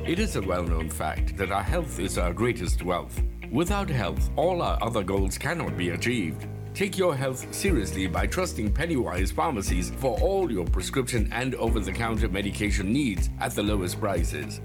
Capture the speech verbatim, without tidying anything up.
It is a well-known fact that our health is our greatest wealth. Without health, all our other goals cannot be achieved. Take your health seriously by trusting Pennywise Pharmacies for all your prescription and over-the-counter medication needs at the lowest prices.